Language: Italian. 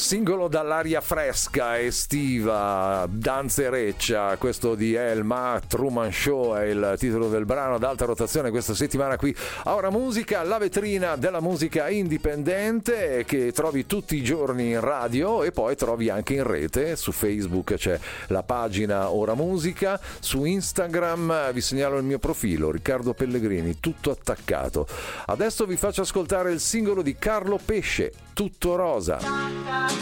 Singolo dall'aria fresca, estiva, danzereccia, questo di Elma, Truman Show è il titolo del brano, ad alta rotazione questa settimana qui a Ora Musica, la vetrina della musica indipendente che trovi tutti i giorni in radio e poi trovi anche in rete. Su Facebook c'è la pagina Ora Musica, su Instagram vi segnalo il mio profilo Riccardo Pellegrini, tutto attaccato. Adesso vi faccio ascoltare il singolo di Carlo Pesce, Tutto Rosa.